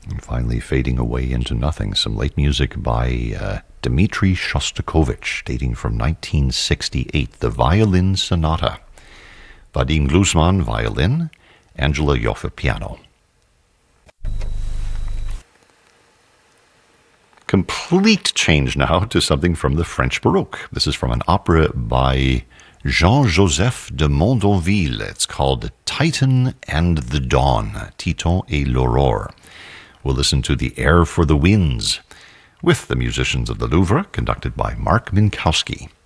And finally, fading away into nothing, some late music by Dmitri Shostakovich, dating from 1968, the Violin Sonata. Vadim Gluzman, violin, Angela Joffe, piano. Complete change now to something from the French Baroque. This is from an opera by Jean-Joseph de Mondonville. It's called Titan and the Dawn, Titan et l'Aurore. We'll listen to The Air for the Winds with the musicians of the Louvre, conducted by Mark Minkowski.